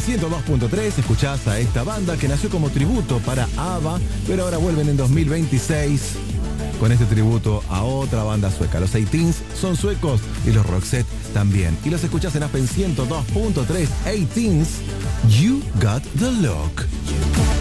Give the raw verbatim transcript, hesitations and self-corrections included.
ciento dos punto tres escuchás a esta banda que nació como tributo para ABBA, pero ahora vuelven en dos mil veintiséis con este tributo a otra banda sueca. Los Eighteens son suecos y los Roxette también. Y los escuchás en Aspen ciento dos punto tres. Eighteens, You Got the Look.